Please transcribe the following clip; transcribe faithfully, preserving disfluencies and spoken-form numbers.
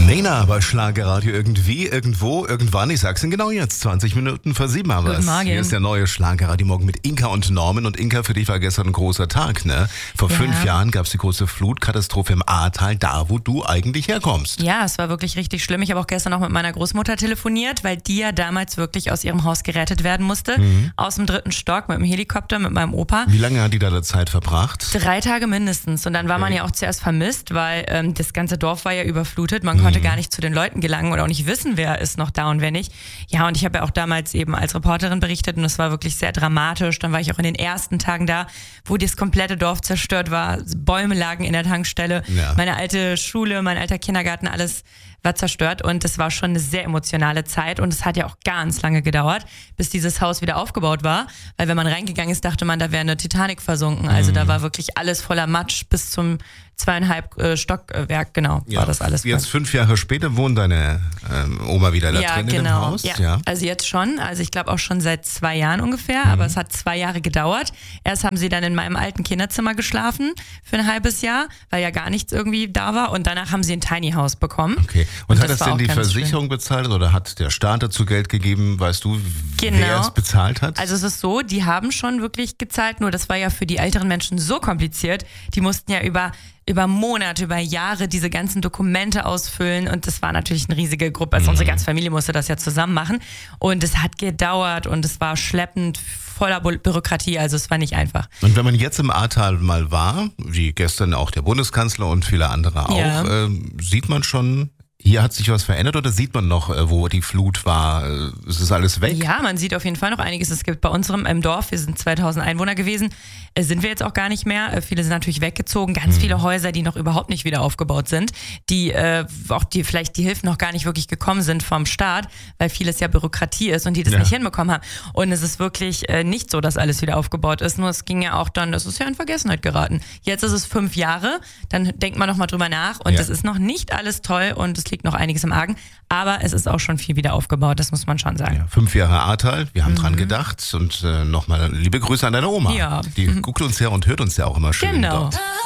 Nena bei Schlagerradio irgendwie, irgendwo, irgendwann. Ich sag's Ihnen genau jetzt. zwanzig Minuten vor sieben haben wir es. Guten Morgen. Hier ist der neue Schlagerradio Morgen mit Inka und Norman. Und Inka, für dich war gestern ein großer Tag, ne? Vor Ja. fünf Jahren gab's die große Flutkatastrophe im Ahrtal, da wo du eigentlich herkommst. Ja, es war wirklich richtig schlimm. Ich habe auch gestern noch mit meiner Großmutter telefoniert, weil die ja damals wirklich aus ihrem Haus gerettet werden musste. Mhm. Aus dem dritten Stock mit dem Helikopter, mit meinem Opa. Wie lange hat die da Zeit verbracht? Drei Tage mindestens. Und dann war man Okay. ja auch zuerst vermisst, weil ähm, das ganze Dorf war ja überflutet. Man konnte gar nicht zu den Leuten gelangen oder auch nicht wissen, wer ist noch da und wer nicht. Ja, und ich habe ja auch damals eben als Reporterin berichtet und es war wirklich sehr dramatisch. Dann war ich auch in den ersten Tagen da, wo das komplette Dorf zerstört war. Bäume lagen in der Tankstelle. Ja. Meine alte Schule, mein alter Kindergarten, alles war zerstört und es war schon eine sehr emotionale Zeit und es hat ja auch ganz lange gedauert, bis dieses Haus wieder aufgebaut war, weil wenn man reingegangen ist, dachte man, da wäre eine Titanic versunken. Also da war wirklich alles voller Matsch bis zum zweieinhalb äh, Stockwerk, genau, war das alles. Jetzt fünf Jahre später wohnt deine ähm, Oma wieder da ja, drin genau. in dem Haus? Ja. ja, also jetzt schon, also ich glaube auch schon seit zwei Jahren ungefähr, mhm. aber es hat zwei Jahre gedauert. Erst haben sie dann in meinem alten Kinderzimmer geschlafen für ein halbes Jahr, weil ja gar nichts irgendwie da war und danach haben sie ein Tiny House bekommen. Okay. Und, Und hat das das war denn auch die ganz Versicherung schön. bezahlt oder hat der Staat dazu Geld gegeben? Weißt du, Genau. wer es bezahlt hat? Also es ist so, die haben schon wirklich gezahlt, nur das war ja für die älteren Menschen so kompliziert. Die mussten ja über über Monate, über Jahre diese ganzen Dokumente ausfüllen und das war natürlich eine riesige Gruppe. Also Mhm. unsere ganze Familie musste das ja zusammen machen und es hat gedauert und es war schleppend, voller Bü- Bürokratie, also es war nicht einfach. Und wenn man jetzt im Ahrtal mal war, wie gestern auch der Bundeskanzler und viele andere auch, Ja. ähm, sieht man schon, hier hat sich was verändert oder sieht man noch, äh, wo die Flut war? Äh, ist es alles weg? Ja, man sieht auf jeden Fall noch einiges. Es gibt bei unserem im Dorf, wir sind zweitausend Einwohner gewesen, äh, sind wir jetzt auch gar nicht mehr. Äh, viele sind natürlich weggezogen. Ganz viele Häuser, die noch überhaupt nicht wieder aufgebaut sind, die äh, auch die vielleicht die Hilfen noch gar nicht wirklich gekommen sind vom Staat, weil vieles ja Bürokratie ist und die das Ja. nicht hinbekommen haben. Und es ist wirklich äh, nicht so, dass alles wieder aufgebaut ist. Nur es ging ja auch dann, das ist ja in Vergessenheit geraten. Jetzt ist es fünf Jahre, dann denkt man noch mal drüber nach und Ja. es ist noch nicht alles toll und es liegt noch einiges im Argen, aber es ist auch schon viel wieder aufgebaut, das muss man schon sagen. Ja, fünf Jahre Ahrtal, wir haben dran gedacht und äh, nochmal liebe Grüße an deine Oma. Ja. Die guckt uns ja und hört uns ja auch immer schön Genau. dort.